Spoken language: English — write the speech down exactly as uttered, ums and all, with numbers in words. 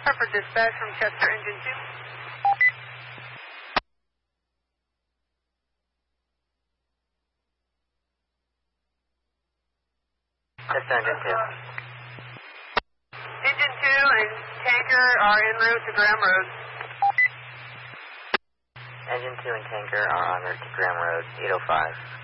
Harper dispatch from Chester Engine two. Chester Engine two. Engine two and tanker are en route to Graham Road. Engine two and tanker are en route to Graham Road, eight oh five.